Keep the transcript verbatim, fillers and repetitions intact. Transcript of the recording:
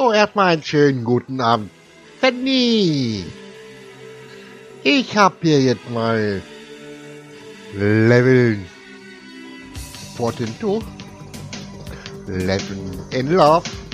So, erstmal einen schönen guten Abend. Fanny! Ich hab hier jetzt mal Level vierzehn, Level in Love.